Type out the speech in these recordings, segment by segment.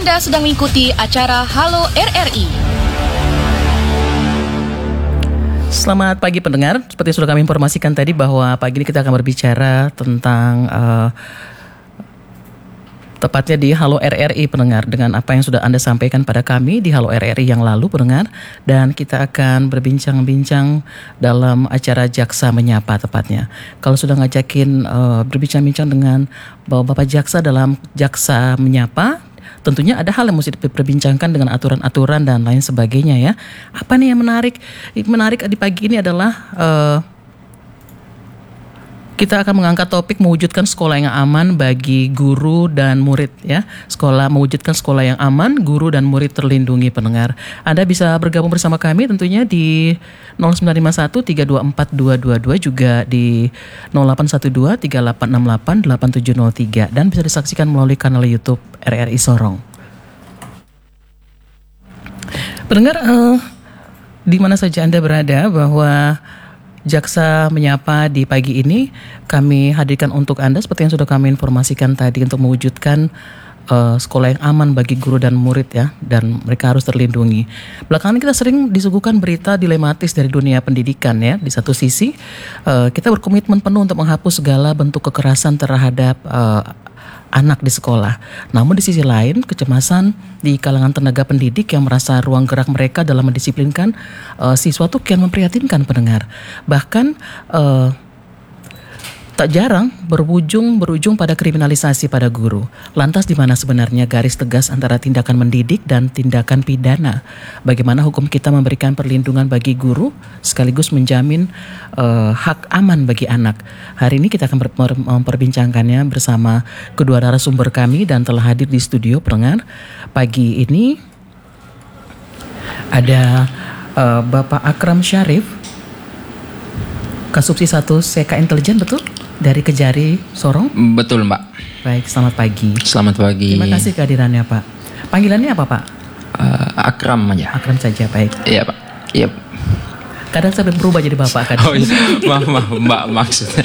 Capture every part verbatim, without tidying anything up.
Anda sedang mengikuti acara Halo R R I. Selamat pagi pendengar, seperti sudah kami informasikan tadi bahwa pagi ini kita akan berbicara tentang uh, tepatnya di Halo R R I pendengar, dengan apa yang sudah Anda sampaikan pada kami di Halo R R I yang lalu pendengar. Dan kita akan berbincang-bincang dalam acara Jaksa Menyapa tepatnya. Kalau sudah ngajakin uh, berbincang-bincang dengan Bapak Jaksa dalam Jaksa Menyapa, tentunya ada hal yang mesti diperbincangkan dengan aturan-aturan dan lain sebagainya ya. Apa nih yang menarik? Menarik di pagi ini adalah uh, kita akan mengangkat topik mewujudkan sekolah yang aman bagi guru dan murid ya. Sekolah mewujudkan sekolah yang aman, guru dan murid terlindungi pendengar. Anda bisa bergabung bersama kami tentunya di nol sembilan lima satu tiga dua empat dua dua dua, juga di nol delapan satu dua tiga delapan enam delapan delapan tujuh nol tiga, dan bisa disaksikan melalui kanal YouTube R R I Sorong. Pendengar, uh, di mana saja Anda berada, bahwa Jaksa Menyapa di pagi ini kami hadirkan untuk Anda seperti yang sudah kami informasikan tadi, untuk mewujudkan uh, sekolah yang aman bagi guru dan murid ya, dan mereka harus terlindungi. Belakangan kita sering disuguhkan berita dilematis dari dunia pendidikan ya. Di satu sisi uh, kita berkomitmen penuh untuk menghapus segala bentuk kekerasan terhadap uh, anak di sekolah. Namun di sisi lain, kecemasan di kalangan tenaga pendidik yang merasa ruang gerak mereka dalam mendisiplinkan uh, siswa itu kian memprihatinkan pendengar. Bahkan uh, tak jarang berujung berujung pada kriminalisasi pada guru. Lantas di mana sebenarnya garis tegas antara tindakan mendidik dan tindakan pidana? Bagaimana hukum kita memberikan perlindungan bagi guru sekaligus menjamin uh, hak aman bagi anak? Hari ini kita akan ber- memperbincangkannya bersama kedua narasumber kami, dan telah hadir di studio pendengar. Pagi ini ada uh, Bapak Akram Syarif, Kasubsi satu C K Intelijen, betul? Dari Kejari, Sorong? Betul, Mbak. Baik, selamat pagi. Selamat pagi. Terima kasih kehadirannya, Pak. Panggilannya apa, Pak? Uh, Akram aja. Akram saja, baik. Iya, Pak. Iya. Kadang saya berubah jadi Bapak kadang. Oh iya, maaf, maaf, Mbak maksudnya.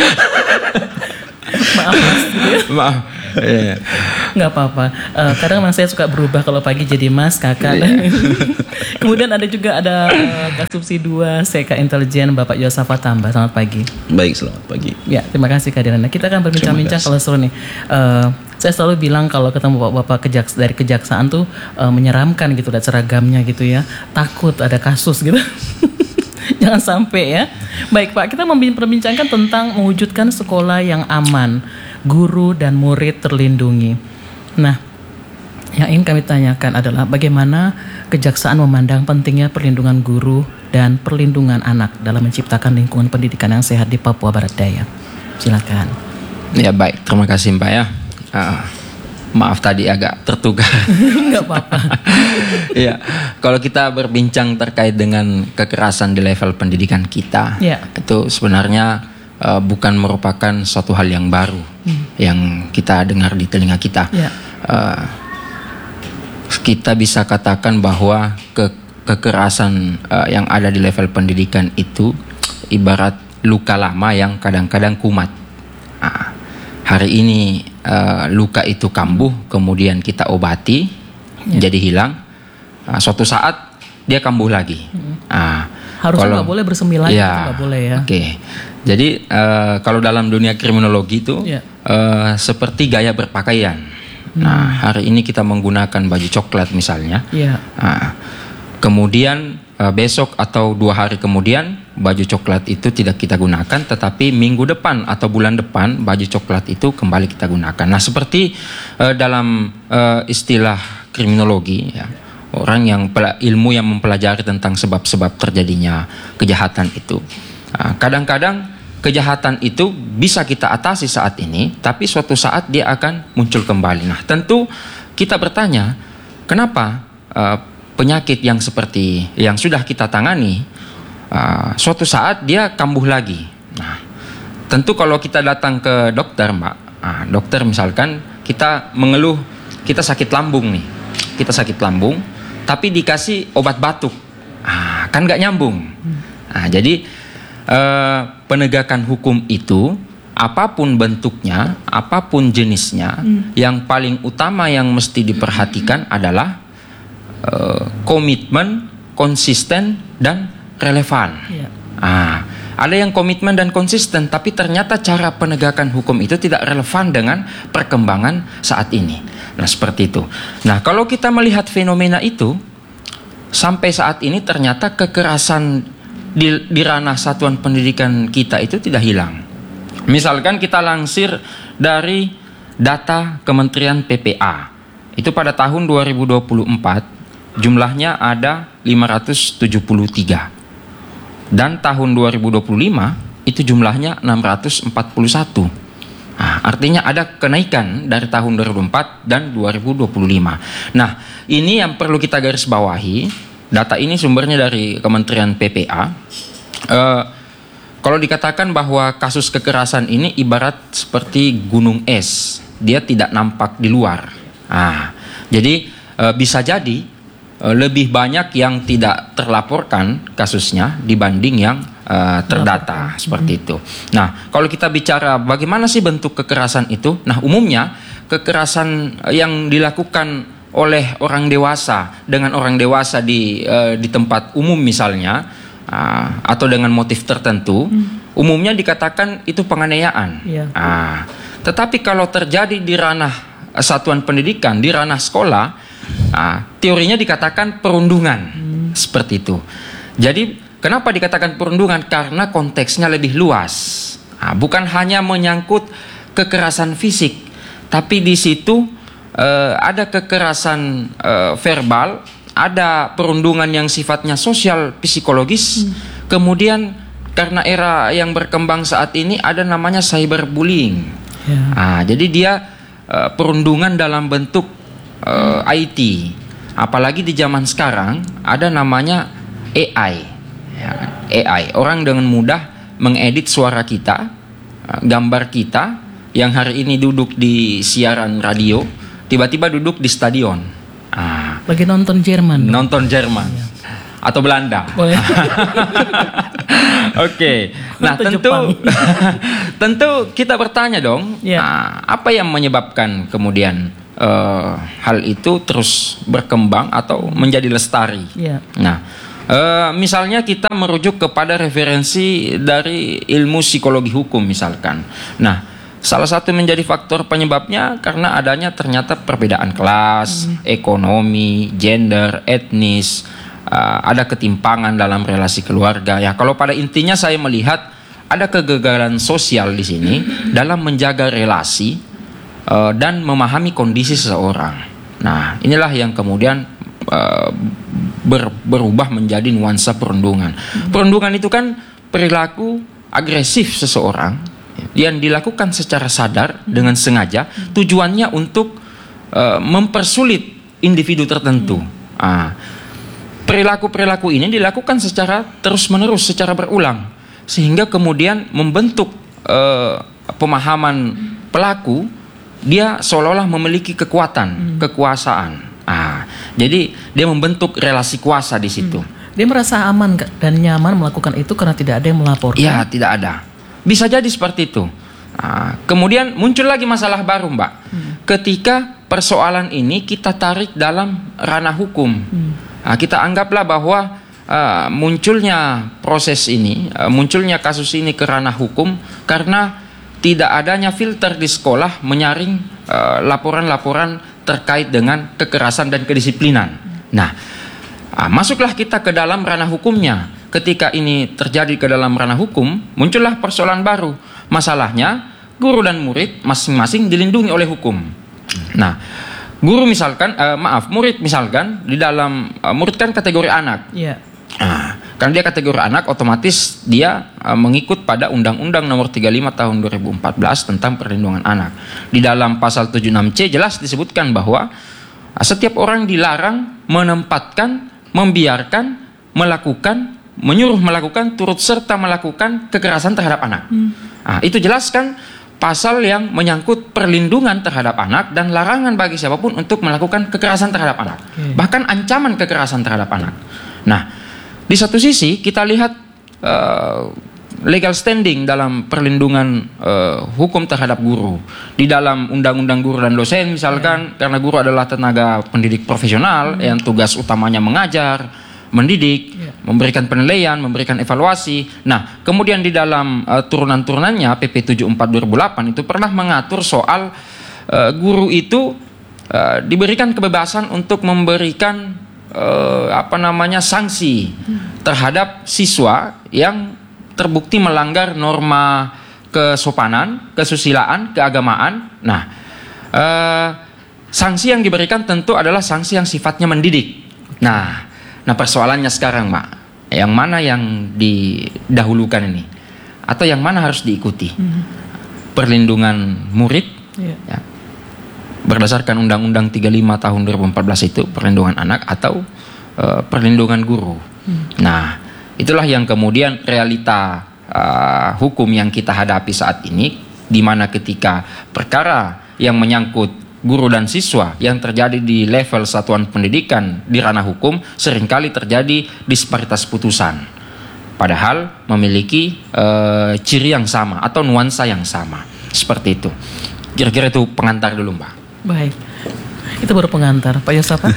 Maaf, Mas. Maaf. Iya. Nggak apa-apa. Uh, kadang memang saya suka berubah, kalau pagi jadi Mas, Kakak. Iya. Kemudian ada juga ada uh, Kasubsi dua C K Intelijen, Bapak Yosafat Tambah. Selamat pagi. Baik, selamat pagi. Ya, terima kasih kehadirannya. Kita akan berbincang-bincang kalau seru nih. Uh, saya selalu bilang kalau ketemu bapak-bapak kejaks dari kejaksaan tuh uh, menyeramkan gitu, dan seragamnya gitu ya. Takut ada kasus gitu. Jangan sampai ya. Baik Pak, kita memperbincangkan tentang mewujudkan sekolah yang aman, guru dan murid terlindungi. Nah, yang ingin kami tanyakan adalah bagaimana kejaksaan memandang pentingnya perlindungan guru dan perlindungan anak dalam menciptakan lingkungan pendidikan yang sehat di Papua Barat Daya. Silakan. Ya baik, terima kasih Mbak ya. Uh, maaf tadi agak tertukar. Enggak apa-apa. Ya, kalau kita berbincang terkait dengan kekerasan di level pendidikan kita, ya, itu sebenarnya uh, bukan merupakan suatu hal yang baru hmm. yang kita dengar di telinga kita. Ya. Uh, kita bisa katakan bahwa ke, kekerasan uh, yang ada di level pendidikan itu ibarat luka lama yang kadang-kadang kumat. Nah, hari ini uh, luka itu kambuh, kemudian kita obati, ya, jadi hilang. Nah, suatu saat dia kambuh lagi. Hmm. Nah, harusnya nggak boleh bersemi lagi, ya, nggak boleh ya. Oke, okay. Jadi uh, kalau dalam dunia kriminologi itu ya. uh, seperti gaya berpakaian. Nah, hari ini kita menggunakan baju coklat misalnya. Yeah. Nah, kemudian uh, besok atau dua hari kemudian baju coklat itu tidak kita gunakan, tetapi minggu depan atau bulan depan baju coklat itu kembali kita gunakan. Nah, seperti uh, dalam uh, istilah kriminologi, ya, orang yang ilmu yang mempelajari tentang sebab-sebab terjadinya kejahatan itu. Nah, kadang-kadang kejahatan itu bisa kita atasi saat ini, tapi suatu saat dia akan muncul kembali. Nah, tentu kita bertanya, kenapa uh, penyakit yang seperti yang sudah kita tangani, uh, suatu saat dia kambuh lagi. Nah, tentu kalau kita datang ke dokter, Mbak, nah, dokter misalkan kita mengeluh, kita sakit lambung nih, kita sakit lambung, tapi dikasih obat batuk, nah, kan nggak nyambung. Nah, jadi Uh, penegakan hukum itu apapun bentuknya, apapun jenisnya, hmm. yang paling utama yang mesti diperhatikan adalah uh, komitmen, konsisten, dan relevan. Yeah. Ah, ada yang komitmen dan konsisten, tapi ternyata cara penegakan hukum itu tidak relevan dengan perkembangan saat ini. Nah, seperti itu. Nah, kalau kita melihat fenomena itu, sampai saat ini ternyata kekerasan di, di ranah satuan pendidikan kita itu tidak hilang. Misalkan kita lansir dari data Kementerian P P A, itu pada tahun dua ribu dua puluh empat jumlahnya ada lima ratus tujuh puluh tiga, dan tahun dua ribu dua puluh lima itu jumlahnya enam ratus empat puluh satu. Nah, artinya ada kenaikan dari tahun dua ribu empat dan dua ribu dua puluh lima. Nah, ini yang perlu kita garis bawahi. Data ini sumbernya dari Kementerian P P A. Uh, Kalau dikatakan bahwa kasus kekerasan ini ibarat seperti gunung es, dia tidak nampak di luar. Ah, jadi e, bisa jadi e, lebih banyak yang tidak terlaporkan kasusnya dibanding yang e, terdata, seperti itu. Nah, kalau kita bicara bagaimana sih bentuk kekerasan itu? Nah, umumnya kekerasan yang dilakukan oleh orang dewasa dengan orang dewasa di e, di tempat umum misalnya, Uh, atau dengan motif tertentu, hmm. umumnya dikatakan itu penganiayaan. Yeah. Uh, tetapi kalau terjadi di ranah uh, satuan pendidikan, di ranah sekolah, uh, teorinya dikatakan perundungan, hmm. seperti itu. Jadi kenapa dikatakan perundungan? Karena konteksnya lebih luas. Uh, bukan hanya menyangkut kekerasan fisik, tapi di situ uh, ada kekerasan uh, verbal, ada perundungan yang sifatnya sosial psikologis, hmm. kemudian karena era yang berkembang saat ini ada namanya cyberbullying. Ya. Ah, jadi dia uh, perundungan dalam bentuk uh, I T. Apalagi di zaman sekarang ada namanya A I. Ya, A I, orang dengan mudah mengedit suara kita, uh, gambar kita yang hari ini duduk di siaran radio, tiba-tiba duduk di stadion. Ah, lagi nonton Jerman. Nonton Jerman ya. Atau Belanda. Boleh. Oke. Okay. Nah, tentu tentu kita bertanya dong, ya. nah, apa yang menyebabkan kemudian uh, hal itu terus berkembang atau menjadi lestari? Ya. Nah, uh, misalnya kita merujuk kepada referensi dari ilmu psikologi hukum misalkan. Nah, salah satu menjadi faktor penyebabnya karena adanya ternyata perbedaan kelas, hmm. ekonomi, gender, etnis, uh, ada ketimpangan dalam relasi keluarga. Ya, kalau pada intinya saya melihat ada kegagalan sosial di sini dalam menjaga relasi uh, dan memahami kondisi seseorang. Nah, inilah yang kemudian uh, ber, berubah menjadi nuansa perundungan. Hmm. Perundungan itu kan perilaku agresif seseorang yang dilakukan secara sadar dengan sengaja, tujuannya untuk uh, mempersulit individu tertentu. Hmm. Ah, perilaku-perilaku ini dilakukan secara terus-menerus, secara berulang, sehingga kemudian membentuk uh, pemahaman pelaku, dia seolah-olah memiliki kekuatan, hmm. kekuasaan. Ah, jadi dia membentuk relasi kuasa di situ. Hmm. Dia merasa aman dan nyaman melakukan itu karena tidak ada yang melaporkan. Ya, tidak ada. Bisa jadi seperti itu. Nah, kemudian muncul lagi masalah baru, Mbak. Hmm. Ketika persoalan ini kita tarik dalam ranah hukum, hmm. nah, kita anggaplah bahwa uh, munculnya proses ini, uh, munculnya kasus ini ke ranah hukum karena tidak adanya filter di sekolah menyaring uh, laporan-laporan terkait dengan kekerasan dan kedisiplinan. Nah, uh, masuklah kita ke dalam ranah hukumnya. Ketika ini terjadi ke dalam ranah hukum, muncullah persoalan baru. Masalahnya, guru dan murid masing-masing dilindungi oleh hukum. Nah, guru misalkan, uh, maaf, murid misalkan, di dalam, uh, murid kan kategori anak. Yeah. Nah, karena dia kategori anak, otomatis dia uh, mengikut pada Undang-Undang Nomor tiga puluh lima Tahun dua ribu empat belas tentang Perlindungan Anak. Di dalam pasal tujuh puluh enam C jelas disebutkan bahwa uh, setiap orang dilarang menempatkan, membiarkan, melakukan, menyuruh melakukan, turut serta melakukan kekerasan terhadap anak. Hmm. Nah, itu jelas kan pasal yang menyangkut perlindungan terhadap anak dan larangan bagi siapapun untuk melakukan kekerasan terhadap anak. Okay. Bahkan ancaman kekerasan terhadap anak. Nah, di satu sisi kita lihat uh, legal standing dalam perlindungan uh, hukum terhadap guru. Di dalam Undang-Undang Guru dan Dosen misalkan, karena guru adalah tenaga pendidik profesional yang tugas utamanya mengajar, mendidik, memberikan penilaian, memberikan evaluasi. Nah, kemudian di dalam uh, turunan-turunannya P P tujuh puluh empat dua ribu delapan itu pernah mengatur soal uh, guru itu uh, diberikan kebebasan untuk memberikan uh, apa namanya sanksi terhadap siswa yang terbukti melanggar norma kesopanan, kesusilaan, keagamaan. Nah, uh, sanksi yang diberikan tentu adalah sanksi yang sifatnya mendidik. Nah, nah persoalannya sekarang, Mak, yang mana yang didahulukan ini, atau yang mana harus diikuti? Mm-hmm. Perlindungan murid, yeah. ya, berdasarkan Undang-Undang tiga puluh lima tahun dua ribu empat belas itu perlindungan anak, atau uh, perlindungan guru. Mm. Nah, itulah yang kemudian realita uh, hukum yang kita hadapi saat ini, di mana ketika perkara yang menyangkut guru dan siswa yang terjadi di level satuan pendidikan di ranah hukum seringkali terjadi disparitas putusan, padahal memiliki uh, ciri yang sama atau nuansa yang sama. Seperti itu. Kira-kira itu pengantar dulu, Mbak. Baik, itu baru pengantar. Pak Yosafat,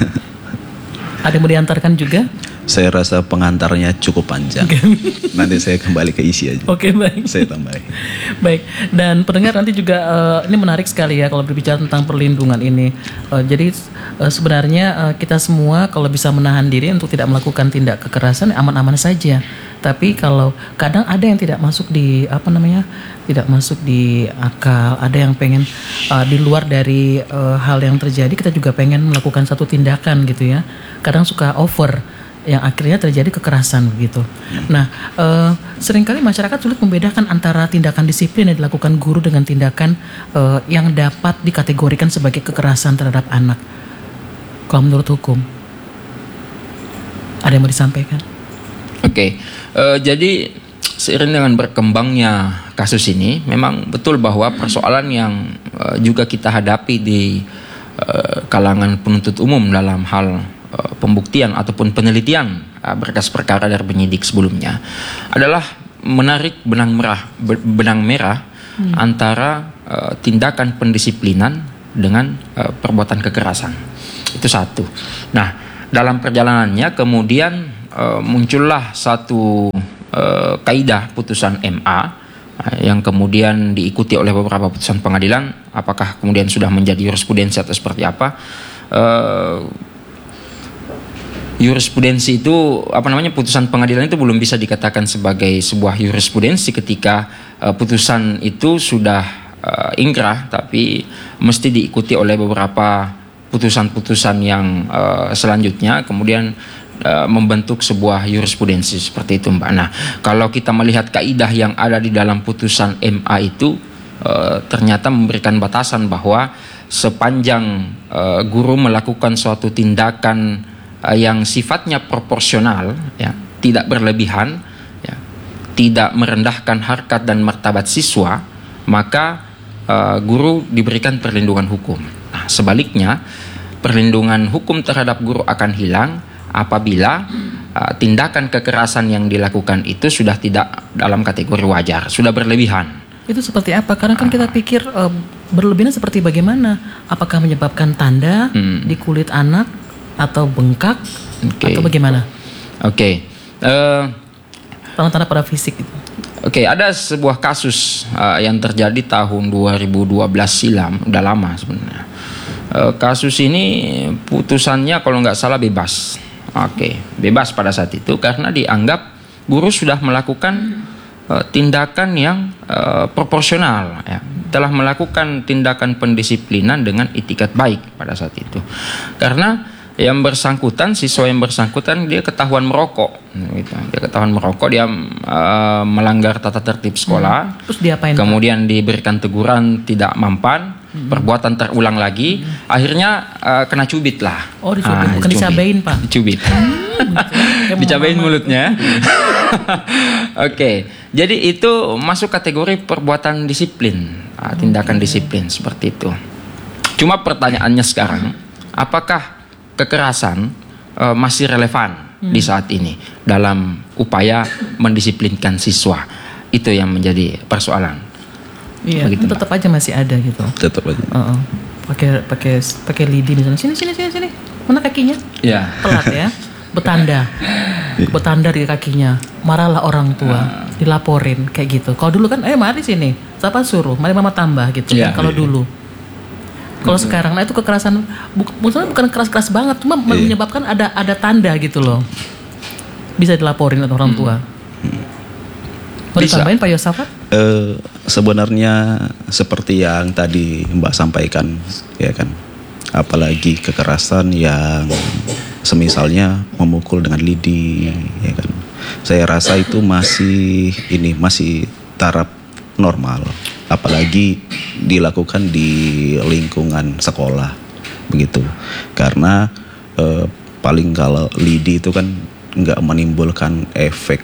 ada yang mau diantarkan juga? Saya rasa pengantarnya cukup panjang. Nanti saya kembali ke isi aja. Oke, baik. Saya tambahin. Baik. Dan pendengar nanti juga uh, ini menarik sekali ya kalau berbicara tentang perlindungan ini. Uh, jadi uh, sebenarnya uh, kita semua kalau bisa menahan diri untuk tidak melakukan tindak kekerasan aman-aman saja. Tapi kalau kadang ada yang tidak masuk di apa namanya, tidak masuk di akal, ada yang pengen uh, di luar dari uh, hal yang terjadi, kita juga pengen melakukan satu tindakan gitu ya. Kadang suka over, yang akhirnya terjadi kekerasan begitu. Nah, uh, seringkali masyarakat sulit membedakan antara tindakan disiplin yang dilakukan guru dengan tindakan uh, yang dapat dikategorikan sebagai kekerasan terhadap anak. Kalau menurut hukum, ada yang mau disampaikan? Oke, okay. uh, jadi seiring dengan berkembangnya kasus ini, memang betul bahwa persoalan yang uh, juga kita hadapi di uh, kalangan penuntut umum dalam hal pembuktian ataupun penelitian berkas perkara dari penyidik sebelumnya adalah menarik benang merah benang merah hmm. antara uh, tindakan pendisiplinan dengan uh, perbuatan kekerasan. Itu satu. Nah, dalam perjalanannya kemudian uh, muncullah satu uh, kaidah putusan M A uh, yang kemudian diikuti oleh beberapa putusan pengadilan. Apakah kemudian sudah menjadi jurisprudensi atau seperti apa? Uh, Jurisprudensi itu apa namanya putusan pengadilan itu belum bisa dikatakan sebagai sebuah jurisprudensi ketika uh, putusan itu sudah uh, ingkrah, tapi mesti diikuti oleh beberapa putusan-putusan yang uh, selanjutnya kemudian uh, membentuk sebuah jurisprudensi seperti itu, Mbak. Nah, kalau kita melihat kaidah yang ada di dalam putusan M A itu uh, ternyata memberikan batasan bahwa sepanjang uh, guru melakukan suatu tindakan yang sifatnya proporsional, ya, tidak berlebihan, ya, tidak merendahkan harkat dan martabat siswa, maka uh, guru diberikan perlindungan hukum. Nah, sebaliknya, perlindungan hukum terhadap guru akan hilang apabila uh, tindakan kekerasan yang dilakukan itu sudah tidak dalam kategori wajar, sudah berlebihan. Itu seperti apa? Karena kan kita pikir uh, berlebihan seperti bagaimana? Apakah menyebabkan tanda hmm. di kulit anak? Atau bengkak, okay. atau bagaimana? Oke, okay. uh, tanda-tanda pada fisik itu. Oke, okay, ada sebuah kasus uh, yang terjadi tahun dua ribu dua belas silam, udah lama sebenarnya. Uh, kasus ini putusannya kalau nggak salah bebas. Oke, okay. bebas pada saat itu karena dianggap guru sudah melakukan uh, tindakan yang uh, proporsional, ya. Telah melakukan tindakan pendisiplinan dengan itikat baik pada saat itu. Karena yang bersangkutan, siswa yang bersangkutan dia ketahuan merokok, gitu. Dia ketahuan merokok, dia uh, melanggar tata tertib sekolah. Hmm. Terus diapain? Kemudian Pak? Diberikan teguran tidak mempan, hmm. perbuatan terulang lagi, hmm. akhirnya uh, kena cubit lah. Oh, dicubit, ah, bukan dicubit. Dicabain, Pak? Dicubit. Hmm, dicabain mulutnya. Oke, okay. Jadi itu masuk kategori perbuatan disiplin, uh, tindakan okay. disiplin seperti itu. Cuma pertanyaannya sekarang, apakah kekerasan uh, masih relevan hmm. di saat ini dalam upaya mendisiplinkan siswa? Itu yang menjadi persoalan. Iya, Begitu, tetap aja masih ada gitu. Tetap aja. Uh-uh. Pakai pakai pakai lidi misalnya. Sini sini sini sini. Mana kakinya? Ya. Telat ya. Betanda. Betanda di kakinya. Marahlah orang tua. Dilaporin kayak gitu. Kalau dulu kan, eh mari sini. Siapa suruh? Mari mama tambah gitu Iya. kan. Kalau dulu. Kalau sekarang, nah itu kekerasan, bu- maksudnya bukan keras-keras banget, cuma Iya. menyebabkan ada ada tanda gitu loh. Bisa dilaporin oleh orang tua. Mau Bisa. ditambahin Pak Yosafat? Eh, sebenarnya seperti yang tadi Mbak sampaikan, ya kan. Apalagi kekerasan yang semisalnya memukul dengan lidi, ya kan. Saya rasa itu masih ini masih taraf normal, apalagi dilakukan di lingkungan sekolah, begitu. Karena eh, paling kalau lidi itu kan nggak menimbulkan efek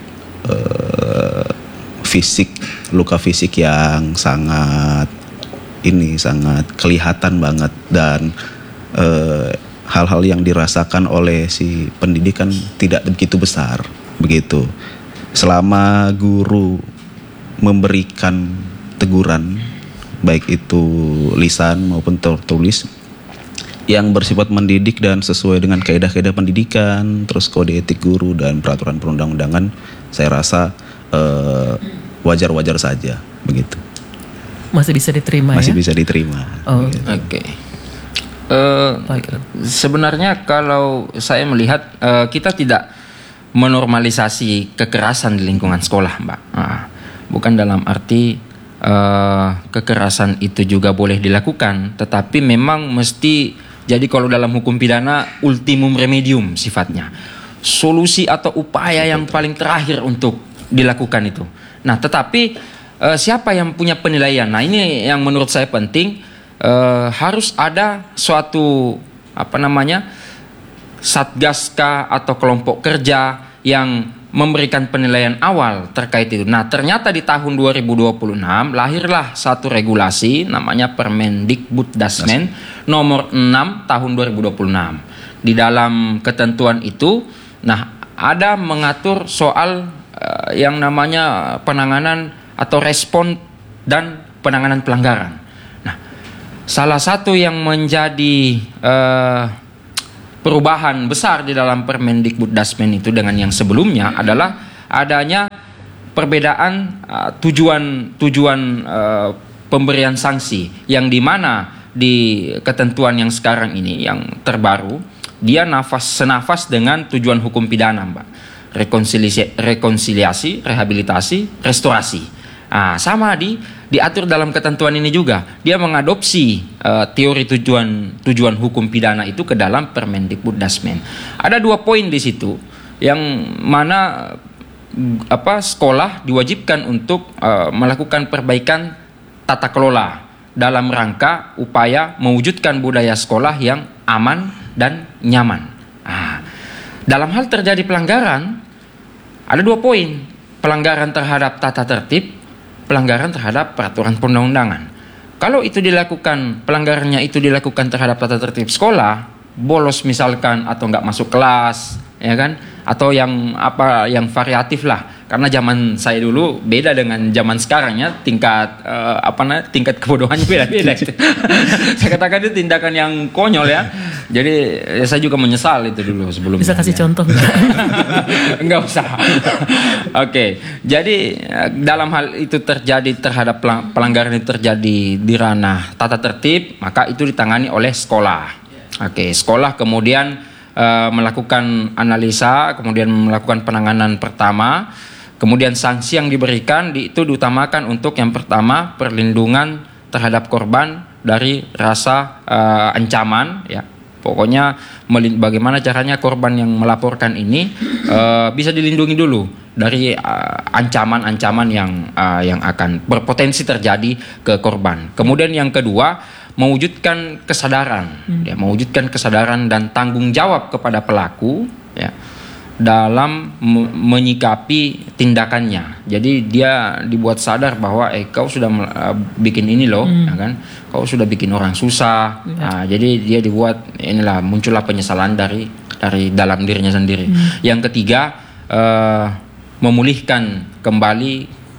eh, fisik, luka fisik yang sangat ini sangat kelihatan banget, dan eh, hal-hal yang dirasakan oleh si pendidik kan tidak begitu besar, begitu. Selama guru memberikan teguran, baik itu lisan maupun tertulis, yang bersifat mendidik dan sesuai dengan kaidah-kaidah pendidikan, terus kode etik guru dan peraturan perundang-undangan, saya rasa eh, wajar-wajar saja, begitu. Masih bisa diterima Masih ya? bisa diterima. Oh. Oke. Eh, Baik. sebenarnya kalau saya melihat eh, kita tidak menormalisasi kekerasan di lingkungan sekolah, Mbak. Ah, bukan dalam arti eh, kekerasan itu juga boleh dilakukan, tetapi memang mesti jadi kalau dalam hukum pidana ultimum remedium sifatnya. Solusi atau upaya yang paling terakhir untuk dilakukan itu. Nah, tetapi eh, siapa yang punya penilaian? Nah, ini yang menurut saya penting. Eh, harus ada suatu apa namanya satgas kah atau kelompok kerja yang memberikan penilaian awal terkait itu. Nah, ternyata di tahun dua ribu dua puluh enam lahirlah satu regulasi namanya Permendikbuddasmen nomor enam tahun dua ribu dua puluh enam. Di dalam ketentuan itu, nah ada mengatur soal uh, yang namanya penanganan atau respon dan penanganan pelanggaran. Nah, salah satu yang menjadi uh, perubahan besar di dalam Permendikbuddasmen itu dengan yang sebelumnya adalah adanya perbedaan uh, tujuan tujuan uh, pemberian sanksi, yang dimana di ketentuan yang sekarang ini yang terbaru dia nafas senafas dengan tujuan hukum pidana, Mbak. Rekonsiliasi, rekonsiliasi, rehabilitasi, restorasi. Nah, sama di diatur dalam ketentuan ini juga. Dia mengadopsi uh, teori tujuan tujuan hukum pidana itu ke dalam Permendikbuddasmen. Ada dua poin di situ yang mana apa sekolah diwajibkan untuk uh, melakukan perbaikan tata kelola dalam rangka upaya mewujudkan budaya sekolah yang aman dan nyaman. Nah, dalam hal terjadi pelanggaran ada dua poin: pelanggaran terhadap tata tertib, pelanggaran terhadap peraturan perundang-undangan. Kalau itu dilakukan, pelanggarannya itu dilakukan terhadap tata tertib sekolah, bolos misalkan atau nggak masuk kelas, ya kan? Atau yang apa yang variatif lah. Karena zaman saya dulu beda dengan zaman sekarang ya, tingkat uh, apa namanya tingkat kebodohannya beda-beda. Saya katakan itu tindakan yang konyol ya. Jadi ya, saya juga menyesal itu dulu sebelumnya. Bisa kasih ya. contoh nggak? Enggak usah. Oke, jadi dalam hal itu terjadi terhadap pelanggaran itu terjadi di ranah tata tertib, maka itu ditangani oleh sekolah. Oke, sekolah kemudian uh, melakukan analisa, kemudian melakukan penanganan pertama, kemudian sanksi yang diberikan di, itu diutamakan untuk yang pertama perlindungan terhadap korban dari rasa uh, ancaman, ya. Pokoknya bagaimana caranya korban yang melaporkan ini uh, bisa dilindungi dulu dari uh, ancaman-ancaman yang uh, yang akan berpotensi terjadi ke korban. Kemudian yang kedua, mewujudkan kesadaran, hmm. ya, mewujudkan kesadaran dan tanggung jawab kepada pelaku, ya, dalam me- menyikapi tindakannya. Jadi dia dibuat sadar bahwa eh kau sudah uh, bikin ini loh, hmm. ya kan? Kau sudah bikin orang susah. Ya. Nah, jadi dia dibuat inilah muncullah penyesalan dari dari dalam dirinya sendiri. Hmm. Yang ketiga, uh, memulihkan kembali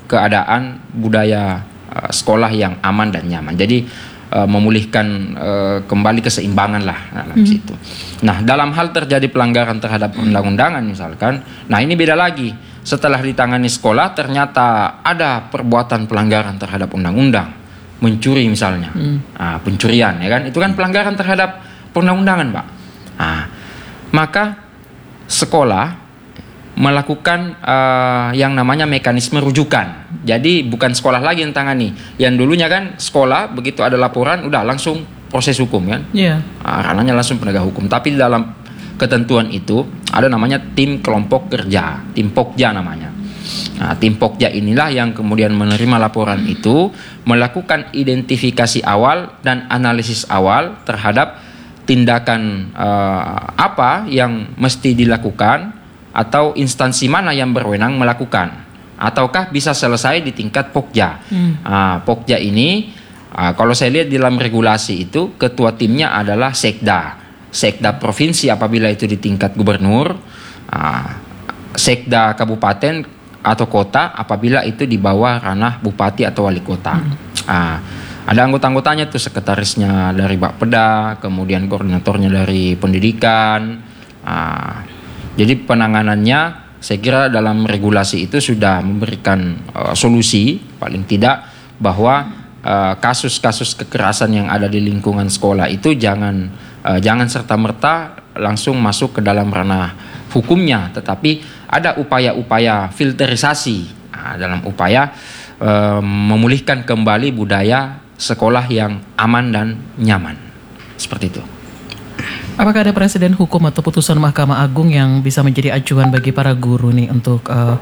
keadaan budaya uh, sekolah yang aman dan nyaman. Jadi uh, memulihkan uh, kembali keseimbangan lah dalam hmm. situ. Nah, dalam hal terjadi pelanggaran terhadap undang-undangan misalkan, nah ini beda lagi. Setelah ditangani sekolah ternyata ada perbuatan pelanggaran terhadap undang-undang, mencuri misalnya, hmm. nah, pencurian, ya kan? Itu kan pelanggaran terhadap perundang-undangan, Pak. Nah, maka sekolah melakukan uh, yang namanya mekanisme rujukan. Jadi bukan sekolah lagi yang tangani. Yang dulunya kan sekolah begitu ada laporan udah langsung proses hukum kan. Iya. Yeah. Uh, ranahnya langsung penegak hukum. Tapi di dalam ketentuan itu ada namanya tim kelompok kerja, tim Pokja namanya. Nah, tim Pokja inilah yang kemudian menerima laporan itu, melakukan identifikasi awal dan analisis awal terhadap tindakan uh, apa yang mesti dilakukan atau instansi mana yang berwenang melakukan, ataukah bisa selesai di tingkat Pokja. Hmm. Uh, Pokja ini uh, kalau saya lihat di dalam regulasi itu ketua timnya adalah Sekda, Sekda provinsi apabila itu di tingkat gubernur, uh, Sekda kabupaten atau kota apabila itu di bawah ranah bupati atau wali kota. Hmm. Uh, ada anggota-anggotanya tuh, sekretarisnya dari Bapeda, kemudian koordinatornya dari pendidikan. Uh, Jadi penanganannya saya kira dalam regulasi itu sudah memberikan uh, solusi paling tidak bahwa uh, kasus-kasus kekerasan yang ada di lingkungan sekolah itu jangan uh, jangan serta-merta langsung masuk ke dalam ranah hukumnya, tetapi ada upaya-upaya filterisasi uh, dalam upaya uh, memulihkan kembali budaya sekolah yang aman dan nyaman. Seperti itu. Apakah ada presiden hukum atau putusan Mahkamah Agung yang bisa menjadi acuan bagi para guru nih untuk uh,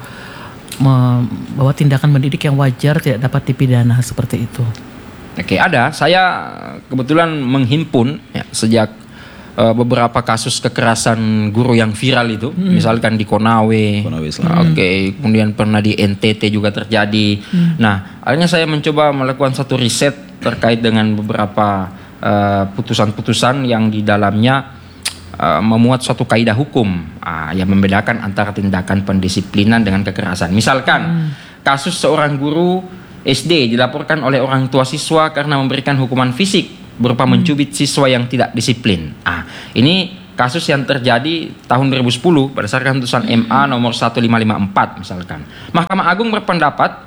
membawa tindakan mendidik yang wajar tidak dapat dipidana seperti itu? Oke, ada. Saya kebetulan menghimpun ya, sejak uh, beberapa kasus kekerasan guru yang viral itu, hmm. misalkan di Konawe, Konawe hmm. oke, kemudian pernah di N T T juga terjadi. Hmm. Nah, akhirnya saya mencoba melakukan satu riset terkait dengan beberapa Uh, putusan-putusan yang di dalamnya uh, memuat suatu kaidah hukum uh, yang membedakan antara tindakan pendisiplinan dengan kekerasan. Misalkan hmm. kasus seorang guru S D dilaporkan oleh orang tua siswa karena memberikan hukuman fisik berupa hmm. mencubit siswa yang tidak disiplin. Ah, ini kasus yang terjadi tahun dua ribu sepuluh berdasarkan putusan M A nomor seribu lima ratus lima puluh empat misalkan. Mahkamah Agung berpendapat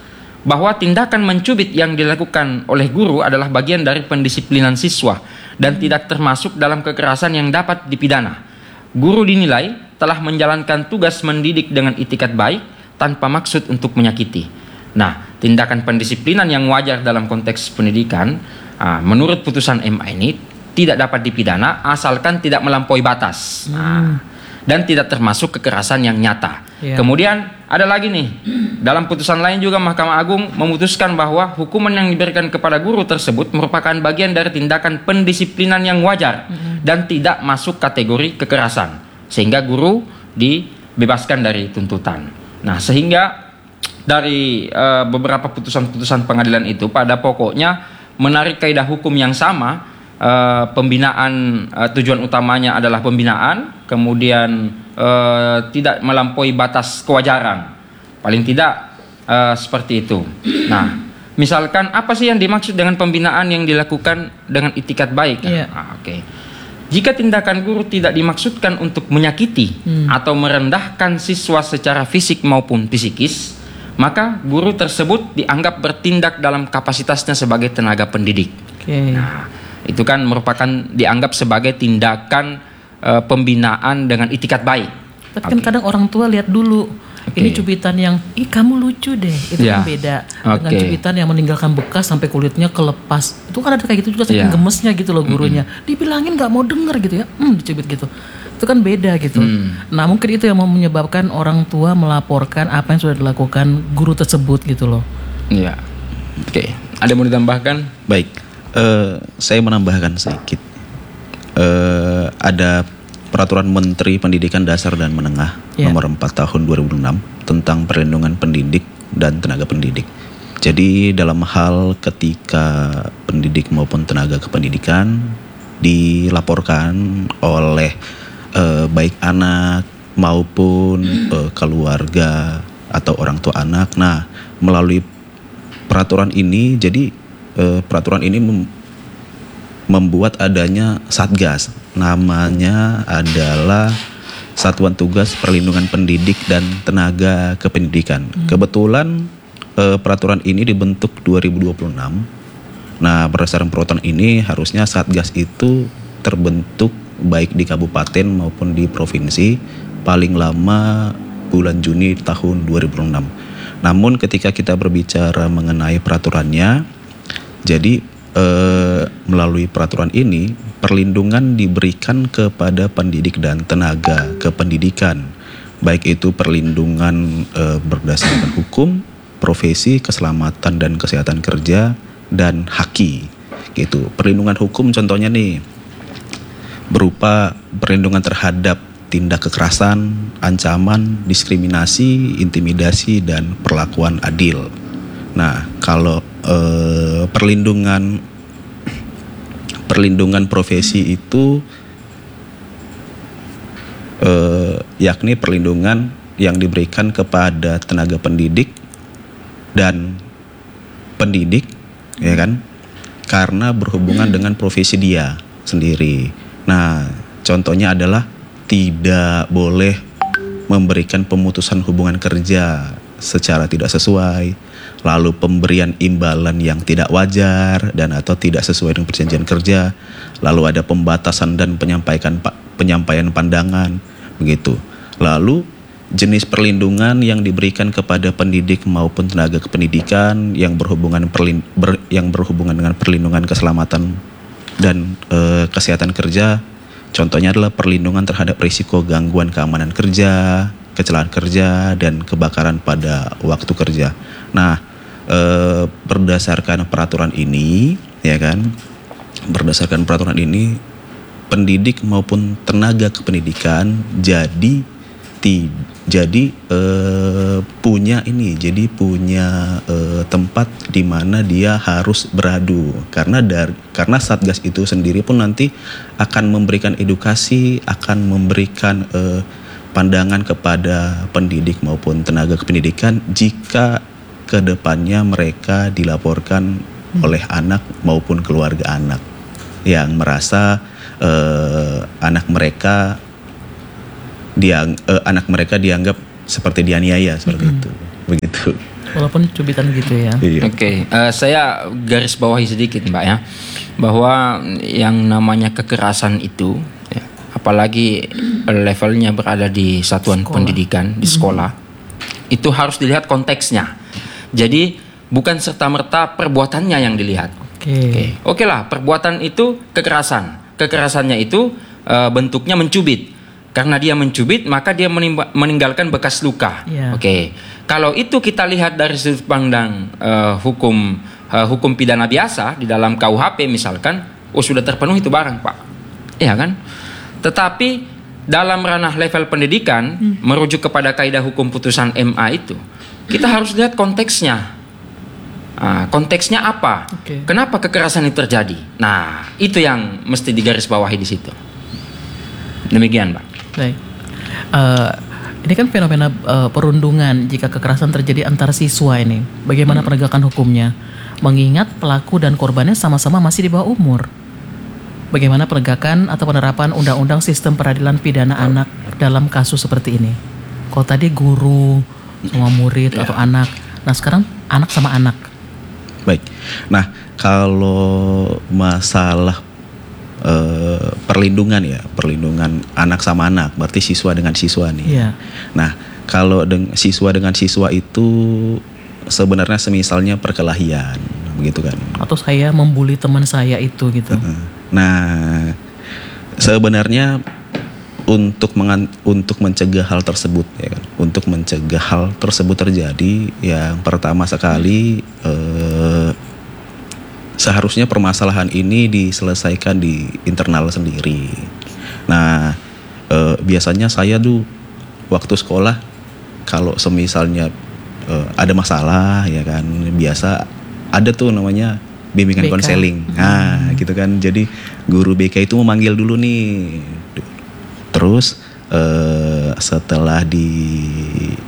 bahwa tindakan mencubit yang dilakukan oleh guru adalah bagian dari pendisiplinan siswa dan tidak termasuk dalam kekerasan yang dapat dipidana. Guru dinilai telah menjalankan tugas mendidik dengan itikat baik tanpa maksud untuk menyakiti. Nah, tindakan pendisiplinan yang wajar dalam konteks pendidikan, menurut putusan M A ini tidak dapat dipidana asalkan tidak melampaui batas. Nah, dan tidak termasuk kekerasan yang nyata. Yeah. Kemudian ada lagi nih, dalam putusan lain juga Mahkamah Agung memutuskan bahwa hukuman yang diberikan kepada guru tersebut merupakan bagian dari tindakan pendisiplinan yang wajar mm-hmm. dan tidak masuk kategori kekerasan, sehingga guru dibebaskan dari tuntutan. Nah, sehingga dari uh, beberapa putusan-putusan pengadilan itu pada pokoknya menarik kaidah hukum yang sama. Uh, pembinaan uh, tujuan utamanya adalah pembinaan, kemudian uh, tidak melampaui batas kewajaran, paling tidak uh, seperti itu. Nah, misalkan apa sih yang dimaksud dengan pembinaan yang dilakukan dengan itikat baik? Yeah. Nah, Oke, okay. Jika tindakan guru tidak dimaksudkan untuk menyakiti hmm. atau merendahkan siswa secara fisik maupun psikis, maka guru tersebut dianggap bertindak dalam kapasitasnya sebagai tenaga pendidik. Okay. Nah, itu kan merupakan dianggap sebagai tindakan uh, pembinaan dengan itikat baik. Tapi okay. kan kadang orang tua lihat dulu, okay. ini cubitan yang, ih kamu lucu deh, itu yeah. kan beda okay. dengan cubitan yang meninggalkan bekas sampai kulitnya kelepas. Itu kan ada kayak gitu juga, saking yeah. gemesnya gitu loh gurunya. Mm-hmm. Dibilangin nggak mau denger gitu ya, hmm dicubit gitu. Itu kan beda gitu. Mm. Nah mungkin itu yang menyebabkan orang tua melaporkan apa yang sudah dilakukan guru tersebut gitu loh. Iya. Yeah. Oke, okay. Ada yang mau ditambahkan? Baik. Uh, saya menambahkan sedikit. Uh, ada Peraturan Menteri Pendidikan Dasar dan Menengah yeah. nomor empat tahun dua ribu enam tentang perlindungan pendidik dan tenaga pendidik. Jadi dalam hal ketika pendidik maupun tenaga kependidikan dilaporkan oleh uh, baik anak maupun uh, keluarga atau orang tua anak, nah melalui peraturan ini, jadi eh, peraturan ini mem- membuat adanya satgas, namanya adalah Satuan Tugas Perlindungan Pendidik dan Tenaga Kependidikan. Hmm. Kebetulan eh, peraturan ini dibentuk dua ribu dua puluh enam. Nah, berdasarkan peraturan ini harusnya satgas itu terbentuk baik di kabupaten maupun di provinsi paling lama bulan Juni tahun dua ribu enam. Namun ketika kita berbicara mengenai peraturannya, jadi eh, melalui peraturan ini perlindungan diberikan kepada pendidik dan tenaga kependidikan, baik itu perlindungan eh, berdasarkan hukum, profesi, keselamatan dan kesehatan kerja, dan haki gitu. Perlindungan hukum contohnya nih berupa perlindungan terhadap tindak kekerasan, ancaman, diskriminasi, intimidasi, dan perlakuan adil. Nah, kalau eh, perlindungan perlindungan profesi itu eh, yakni perlindungan yang diberikan kepada tenaga pendidik dan pendidik, ya kan, karena berhubungan dengan profesi dia sendiri. Nah, contohnya adalah tidak boleh memberikan pemutusan hubungan kerja secara tidak sesuai, lalu pemberian imbalan yang tidak wajar dan atau tidak sesuai dengan perjanjian kerja, lalu ada pembatasan dan penyampaian penyampaian pandangan, begitu. Lalu jenis perlindungan yang diberikan kepada pendidik maupun tenaga kependidikan yang berhubungan perlin, ber, yang berhubungan dengan perlindungan keselamatan dan e, kesehatan kerja. Contohnya adalah perlindungan terhadap risiko gangguan keamanan kerja, kecelakaan kerja, dan kebakaran pada waktu kerja. Nah, e, berdasarkan peraturan ini, ya kan, berdasarkan peraturan ini, pendidik maupun tenaga kependidikan jadi ti, jadi e, punya ini, jadi punya e, tempat di mana dia harus beradu, karena dari karena satgas itu sendiri pun nanti akan memberikan edukasi, akan memberikan e, pandangan kepada pendidik maupun tenaga kependidikan jika kedepannya mereka dilaporkan hmm. oleh anak maupun keluarga anak yang merasa e, anak mereka Diang, eh, anak mereka dianggap seperti dianiaya seperti mm-hmm. itu, begitu. Walaupun cubitan gitu ya. Iya. Oke, okay. uh, saya garis bawahi sedikit Mbak ya, bahwa yang namanya kekerasan itu, ya, apalagi levelnya berada di satuan sekolah. Pendidikan di sekolah, mm-hmm. itu harus dilihat konteksnya. Jadi bukan serta merta perbuatannya yang dilihat. Oke. Okay. Oke okay. okay lah, perbuatan itu kekerasan. Kekerasannya itu uh, bentuknya mencubit. Karena dia mencubit, maka dia menimba, meninggalkan bekas luka. Yeah. Oke, okay. Kalau itu kita lihat dari sudut pandang uh, hukum uh, hukum pidana biasa di dalam K U H P misalkan, oh sudah terpenuhi itu barang Pak, iya kan? Tetapi dalam ranah level pendidikan, hmm. merujuk kepada kaidah hukum putusan M A itu, kita harus lihat konteksnya. Nah, konteksnya apa? Okay. Kenapa kekerasan itu terjadi? Nah, itu yang mesti digarisbawahi di situ. Demikian Pak. Baik, uh, ini kan fenomena uh, perundungan jika kekerasan terjadi antar siswa ini. Bagaimana hmm. penegakan hukumnya? Mengingat pelaku dan korbannya sama-sama masih di bawah umur. Bagaimana penegakan atau penerapan undang-undang sistem peradilan pidana oh. anak dalam kasus seperti ini? Kalau tadi guru sama murid ya. Atau anak, nah sekarang anak sama anak. Baik, nah kalau masalah Uh, perlindungan ya, perlindungan anak sama anak, berarti siswa dengan siswa nih. Yeah. Nah, kalau deng- siswa dengan siswa itu sebenarnya semisalnya perkelahian, begitu kan? Atau saya membuli teman saya itu gitu. Uh-huh. Nah, sebenarnya untuk mengan- untuk mencegah hal tersebut, ya kan? Untuk mencegah hal tersebut terjadi, yang pertama sekali. Uh, Seharusnya permasalahan ini diselesaikan di internal sendiri. Nah, e, biasanya saya tuh waktu sekolah kalau semisalnya e, ada masalah, ya kan, biasa ada tuh namanya bimbingan konseling. Nah, hmm. gitu kan. Jadi guru B K itu memanggil dulu nih. Terus e, setelah di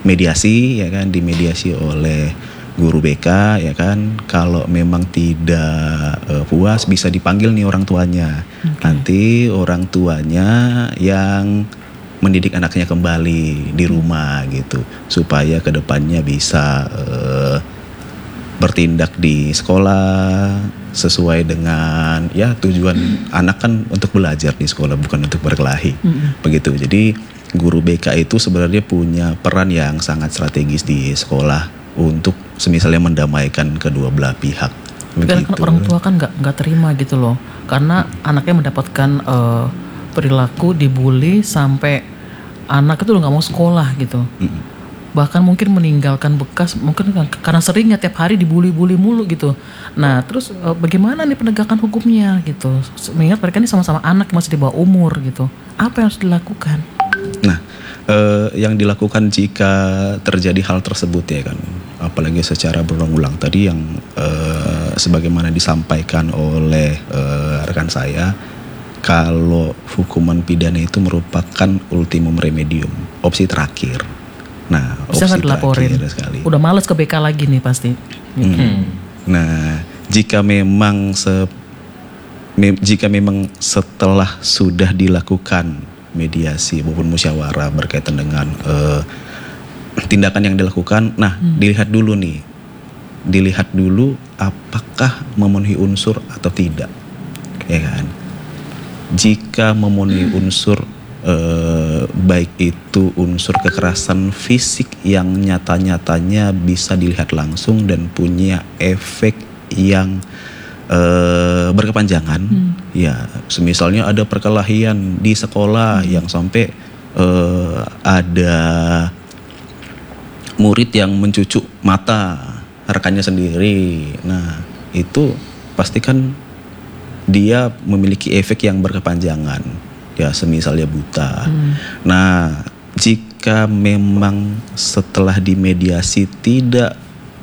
mediasi ya kan, dimediasi oleh guru B K ya kan. Kalau memang tidak uh, puas bisa dipanggil nih orang tuanya. Okay. Nanti orang tuanya yang mendidik anaknya kembali di rumah gitu, supaya kedepannya bisa uh, bertindak di sekolah sesuai dengan ya tujuan anak kan untuk belajar di sekolah, bukan untuk berkelahi. Mm-hmm. Begitu. Jadi guru B K itu sebenarnya punya peran yang sangat strategis di sekolah untuk semisalnya mendamaikan kedua belah pihak. Karena kan orang tua kan nggak nggak terima gitu loh, karena anaknya mendapatkan uh, perilaku dibully sampai anak itu udah nggak mau sekolah gitu. Mm-hmm. Bahkan mungkin meninggalkan bekas, mungkin karena seringnya tiap hari dibully-bully mulu gitu. Nah terus uh, bagaimana nih penegakan hukumnya gitu, mengingat mereka ini sama-sama anak masih di bawah umur gitu, apa yang harus dilakukan? Nah uh, yang dilakukan jika terjadi hal tersebut ya kan, apalagi secara berulang-ulang tadi yang uh, sebagaimana disampaikan oleh uh, rekan saya, kalau hukuman pidana itu merupakan ultimum remedium, opsi terakhir. Nah, bisa opsi nggak dilaporin? Sekali. Udah males ke B K lagi nih pasti. Hmm. Hmm. Nah, jika memang se, me, jika memang setelah sudah dilakukan mediasi maupun musyawarah berkaitan dengan uh, tindakan yang dilakukan, nah hmm. dilihat dulu nih, dilihat dulu apakah memenuhi unsur atau tidak, ya kan? Jika memenuhi unsur eh, baik itu unsur kekerasan fisik yang nyata-nyatanya bisa dilihat langsung dan punya efek yang eh, berkepanjangan, hmm. ya, semisalnya ada perkelahian di sekolah hmm. yang sampai eh, ada murid yang mencucuk mata rekannya sendiri. Nah, itu pastikan dia memiliki efek yang berkepanjangan. Ya, semisalnya buta. Hmm. Nah, jika memang setelah dimediasi tidak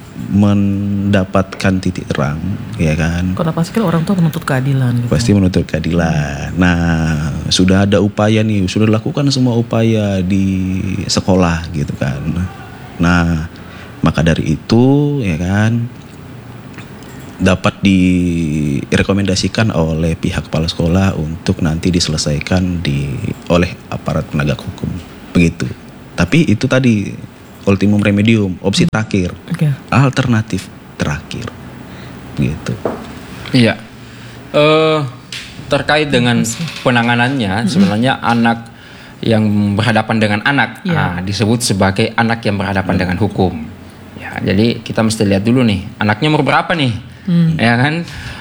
mendapatkan titik terang, ya kan? Karena pasti kan orang tua menuntut keadilan. Gitu. Pasti menuntut keadilan. Nah, sudah ada upaya nih, sudah dilakukan semua upaya di sekolah, gitu kan? Nah, maka dari itu ya kan dapat direkomendasikan oleh pihak kepala sekolah untuk nanti diselesaikan di oleh aparat penegak hukum. Begitu. Tapi itu tadi ultimum remedium, opsi terakhir. Okay. Alternatif terakhir. Begitu. Iya. Uh, terkait dengan penanganannya, sebenarnya mm-hmm. anak yang berhadapan dengan anak yeah. nah, disebut sebagai anak yang berhadapan hmm. dengan hukum. Ya, jadi kita mesti lihat dulu nih, anaknya umur berapa nih, hmm. ya kan?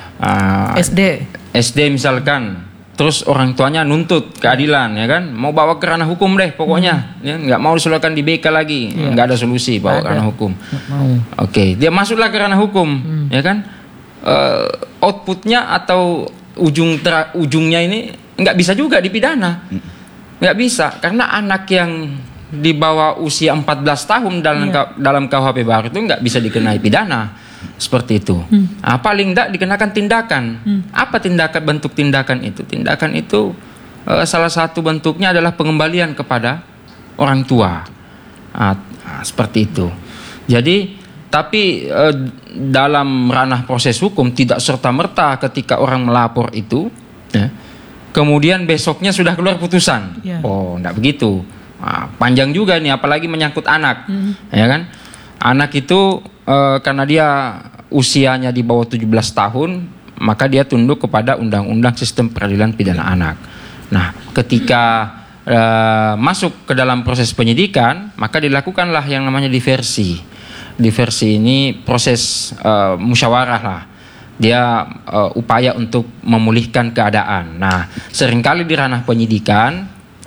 Uh, S D. S D misalkan, terus orang tuanya nuntut keadilan, ya kan? Mau bawa ke ranah hukum deh, pokoknya, hmm. ya, nggak mau diselesaikan di B K lagi, yeah. nggak ada solusi bawa ke ranah hukum. Oke, okay. Dia masuklah ke ranah hukum, hmm. ya kan? Uh, outputnya atau ujung ter- ujungnya ini nggak bisa juga dipidana. Hmm. Nggak bisa, karena anak yang di bawah usia empat belas tahun dalam yeah. dalam K U H P baru itu nggak bisa dikenai pidana seperti itu. Hmm. Nah, paling nggak dikenakan tindakan. Hmm. Apa tindakan, bentuk tindakan itu? Tindakan itu uh, salah satu bentuknya adalah pengembalian kepada orang tua. Nah, nah, seperti itu. Jadi, tapi uh, dalam ranah proses hukum tidak serta-merta ketika orang melapor itu, ya, kemudian besoknya sudah keluar putusan. Yeah. Oh, enggak begitu. Nah, panjang juga nih, apalagi menyangkut anak, mm. ya kan? Anak itu e, karena dia usianya di bawah tujuh belas tahun, maka dia tunduk kepada Undang-Undang Sistem Peradilan Pidana Anak. Nah, ketika e, masuk ke dalam proses penyidikan, maka dilakukanlah yang namanya diversi. Diversi ini proses e, musyawarah lah. Dia uh, upaya untuk memulihkan keadaan. Nah, seringkali di ranah penyidikan,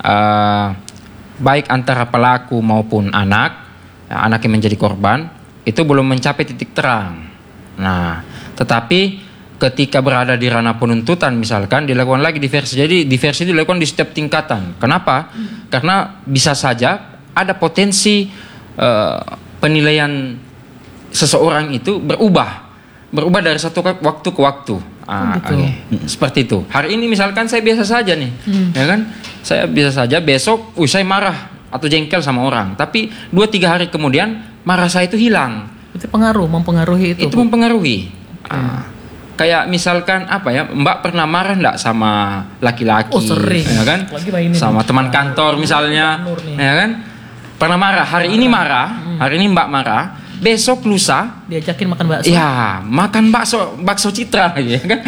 uh, baik antara pelaku maupun anak, ya, anak yang menjadi korban, itu belum mencapai titik terang. Nah, tetapi ketika berada di ranah penuntutan misalkan, dilakukan lagi diversi. Jadi diversi itu dilakukan di setiap tingkatan. Kenapa? Hmm. Karena bisa saja ada potensi uh, penilaian seseorang itu berubah. Berubah dari satu waktu ke waktu. Ah, oh, okay. Seperti itu. Hari ini misalkan saya biasa saja nih, hmm. ya kan? Saya biasa saja. Besok, uh, saya marah atau jengkel sama orang, tapi dua tiga hari kemudian marah saya itu hilang. Itu pengaruh, mempengaruhi itu. Itu mempengaruhi. Ah, kayak misalkan apa ya, Mbak pernah marah nggak sama laki-laki? Oh sering. Ya kan? Lagi mainin. Sama teman kantor misalnya, ya kan? Pernah marah. Hari ini marah, hari ini Mbak marah. Besok lusa diajakin makan bakso. ya makan bakso bakso Citra ya kan.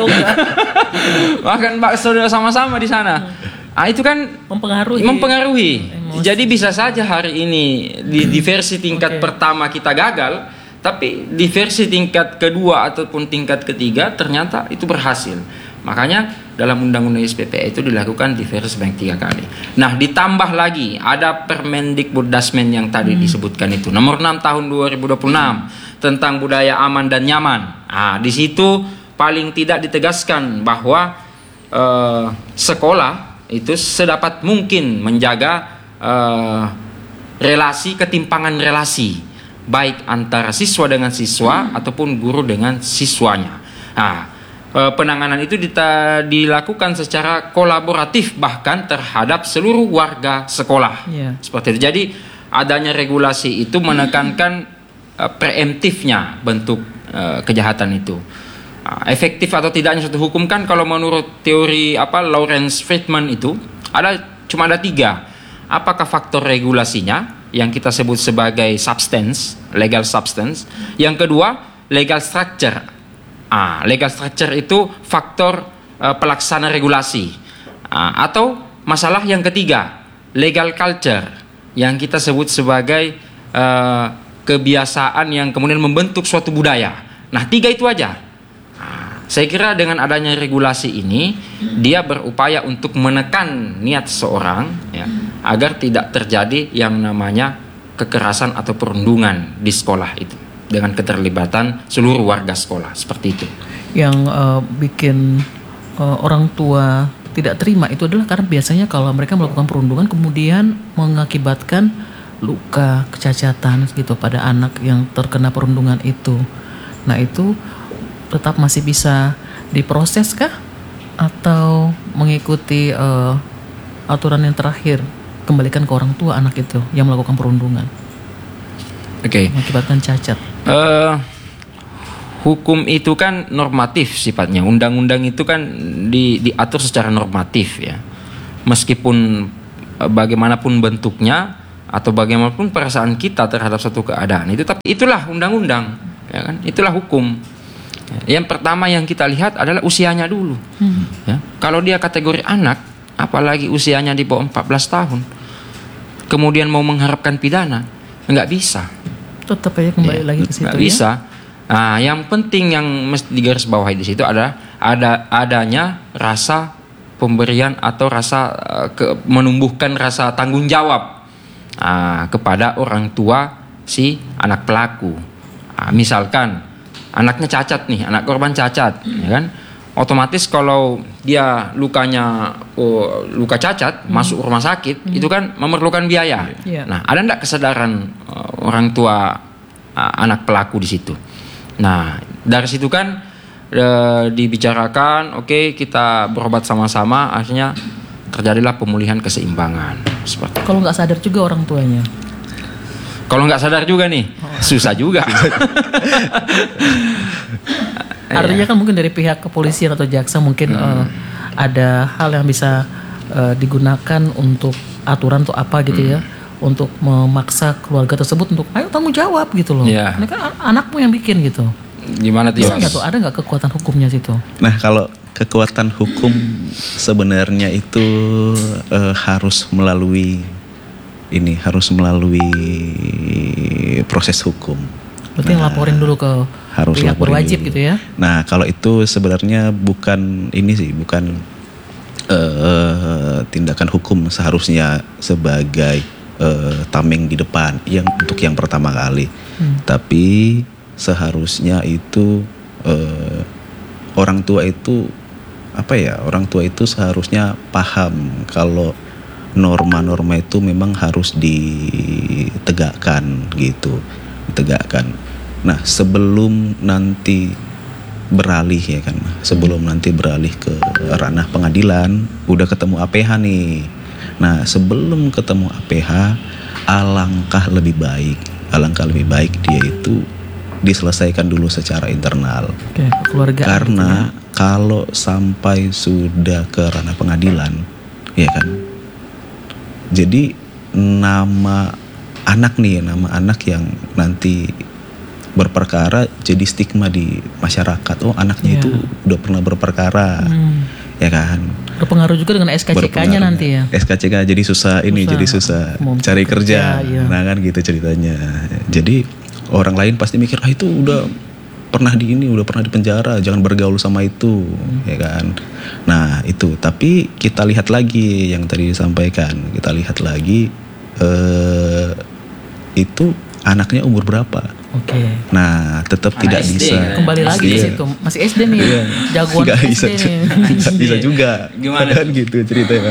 Makan bakso sama-sama di sana. Ah itu kan Mempengaruhi. mempengaruhi. Emosi. Jadi bisa saja hari ini di, di versi tingkat Oke. pertama kita gagal, tapi di versi tingkat kedua ataupun tingkat ketiga ternyata itu berhasil. Makanya dalam Undang-Undang S P P A itu dilakukan di versi sebanyak tiga kali. Nah ditambah lagi ada Permendikbuddasmen yang tadi hmm. disebutkan itu nomor enam tahun dua ribu dua puluh enam tentang budaya aman dan nyaman. Nah di situ paling tidak ditegaskan bahwa eh, sekolah itu sedapat mungkin menjaga eh, relasi ketimpangan relasi baik antara siswa dengan siswa hmm. ataupun guru dengan siswanya. Nah penanganan itu dita, dilakukan secara kolaboratif bahkan terhadap seluruh warga sekolah. Yeah. Seperti itu. Jadi adanya regulasi itu menekankan uh, preemptifnya bentuk uh, kejahatan itu. Uh, efektif atau tidaknya suatu hukum kan kalau menurut teori apa Lawrence Friedman itu ada cuma ada tiga. Apakah faktor regulasinya yang kita sebut sebagai substance, legal substance. Yang kedua, legal structure. Ah, legal structure itu faktor uh, pelaksana regulasi. Ah, atau masalah yang ketiga, legal culture yang kita sebut sebagai uh, kebiasaan yang kemudian membentuk suatu budaya. Nah, tiga itu aja. Ah, saya kira dengan adanya regulasi ini, dia berupaya untuk menekan niat seorang ya, agar tidak terjadi yang namanya kekerasan atau perundungan di sekolah itu, dengan keterlibatan seluruh warga sekolah seperti itu. Yang uh, bikin uh, orang tua tidak terima itu adalah karena biasanya kalau mereka melakukan perundungan kemudian mengakibatkan luka, kecacatan gitu pada anak yang terkena perundungan itu. Nah itu tetap masih bisa diproses kah? Atau mengikuti uh, aturan yang terakhir, kembalikan ke orang tua anak itu yang melakukan perundungan? Oke. Okay. Mengakibatkan cacat. Uh, hukum itu kan normatif sifatnya. Undang-undang itu kan di, diatur secara normatif ya. Meskipun uh, bagaimanapun bentuknya atau bagaimanapun perasaan kita terhadap suatu keadaan itu, tapi itulah undang-undang, ya kan? Itulah hukum. Yang pertama yang kita lihat adalah usianya dulu. Hmm. Ya. Kalau dia kategori anak, apalagi usianya di bawah empat belas tahun, kemudian mau mengharapkan pidana, nggak bisa. Tetap aja kembali ya, lagi ke situ. Nggak bisa. Nah, yang penting yang mesti digarisbawahi di situ adalah ada adanya rasa pemberian atau rasa uh, ke, menumbuhkan rasa tanggung jawab uh, kepada orang tua si anak pelaku. Uh, misalkan anaknya cacat nih, anak korban cacat, ya kan? Otomatis kalau dia lukanya oh, luka cacat hmm. masuk rumah sakit hmm. itu kan memerlukan biaya. Yeah. Nah, ada enggak kesadaran uh, orang tua uh, anak pelaku di situ? Nah, dari situ kan uh, dibicarakan, oke okay, kita berobat sama-sama, akhirnya terjadilah pemulihan keseimbangan. Seperti kalau nggak sadar juga orang tuanya. Kalau nggak sadar juga nih, oh. susah juga. Artinya kan mungkin dari pihak kepolisian atau jaksa mungkin hmm. uh, ada hal yang bisa uh, digunakan untuk aturan atau apa gitu hmm. ya, untuk memaksa keluarga tersebut untuk ayo tanggung jawab gitu loh. Yeah. Ini kan anakmu yang bikin gitu. Gimana tuh? Bisa nggak tuh, ada nggak kekuatan hukumnya situ? Nah kalau kekuatan hukum sebenarnya itu uh, harus melalui ini harus melalui proses hukum. Berarti nah, yang laporin dulu ke harus pihak berwajib dulu. Gitu ya. Nah kalau itu sebenarnya bukan ini sih, bukan uh, tindakan hukum seharusnya sebagai uh, tameng di depan yang untuk yang pertama kali. Hmm. Tapi seharusnya itu uh, orang tua itu apa ya? Orang tua itu seharusnya paham kalau norma-norma itu memang harus ditegakkan gitu, ditegakkan. Nah sebelum nanti beralih ya kan, sebelum nanti beralih ke ranah pengadilan, udah ketemu A P H nih. Nah, sebelum ketemu A P H, alangkah lebih baik, alangkah lebih baik dia itu diselesaikan dulu secara internal. Oke, keluarga. Karena gitu ya. Kalau sampai sudah ke ranah pengadilan, ya kan. Jadi nama anak nih, nama anak yang nanti berperkara jadi stigma di masyarakat. Oh, anaknya yeah. itu udah pernah berperkara, hmm. ya kan. Berpengaruh juga dengan S K C K-nya nanti ya. S K C K jadi susah ini, susah. jadi susah Mau cari kerja, kerja ya. Nah kan gitu ceritanya. Jadi orang lain pasti mikir, ah itu udah pernah di ini, udah pernah di penjara, jangan bergaul sama itu, hmm. ya kan. Nah itu, tapi kita lihat lagi yang tadi disampaikan, kita lihat lagi eh, itu anaknya umur berapa. Oke. Okay. Nah, tetap tidak S D, bisa. Ya. Kembali lagi iya. ke situ. Masih S D nih. Iya. Jagoan Gak S D bisa, nih. Gak bisa juga. Gimana? Kan gitu ceritanya.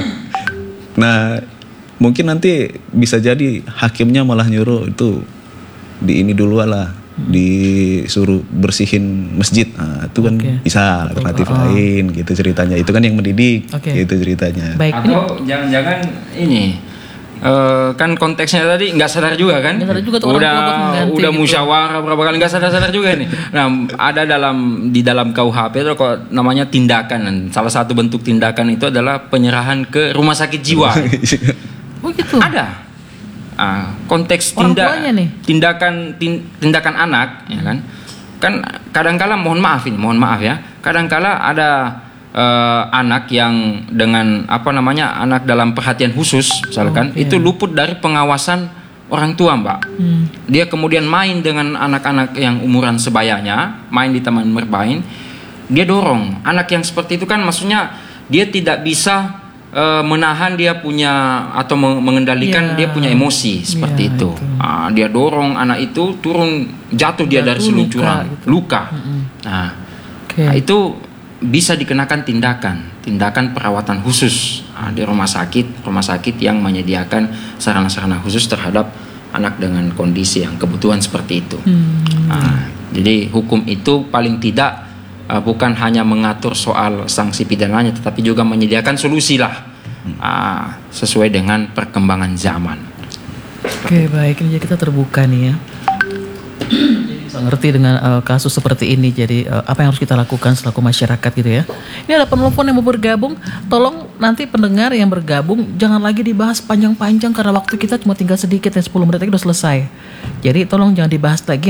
Nah, mungkin nanti bisa jadi hakimnya malah nyuruh itu di ini dulu lah, hmm. disuruh bersihin masjid. Nah, itu kan okay. bisa alternatif oh. lain gitu ceritanya. Itu kan yang mendidik okay. gitu ceritanya. Baik. Atau jangan-jangan ini Uh, kan konteksnya tadi nggak sadar juga kan, sadar juga tuh udah orang udah gitu. musyawarah berapa kali nggak sadar-sadar juga ini. Nah ada dalam di dalam K U H P itu kok namanya tindakan. Salah satu bentuk tindakan itu adalah penyerahan ke rumah sakit jiwa. Oh gitu. Ada. Uh, konteks orang tindak nih. tindakan tin, tindakan anak, ya kan? Kan kadangkala mohon maaf ini, mohon maaf ya. Kadangkala ada Uh, anak yang dengan apa namanya anak dalam perhatian khusus misalkan oh, okay. itu luput dari pengawasan orang tua mbak. Hmm. Dia kemudian main dengan anak-anak yang umuran sebayanya, main di taman bermain, dia dorong anak yang seperti itu kan maksudnya dia tidak bisa uh, menahan dia punya atau mengendalikan yeah. dia punya emosi seperti yeah, itu, itu. Uh, dia dorong anak itu turun jatuh dia jatuh, dari seluncuran luka, gitu. luka. Mm-hmm. Nah, okay. nah itu bisa dikenakan tindakan, tindakan perawatan khusus nah, di rumah sakit, rumah sakit yang menyediakan sarana-sarana khusus terhadap anak dengan kondisi yang kebutuhan seperti itu. Hmm. Nah, jadi hukum itu paling tidak uh, bukan hanya mengatur soal sanksi pidananya, tetapi juga menyediakan solusi lah uh, sesuai dengan perkembangan zaman. Oke, baik, ini kita terbuka nih ya. Ngerti dengan uh, kasus seperti ini. Jadi uh, apa yang harus kita lakukan selaku masyarakat gitu ya. Ini ada penelpon yang mau bergabung. Tolong nanti pendengar yang bergabung jangan lagi dibahas panjang-panjang karena waktu kita cuma tinggal sedikit ya, sepuluh menit lagi udah selesai. Jadi tolong jangan dibahas lagi.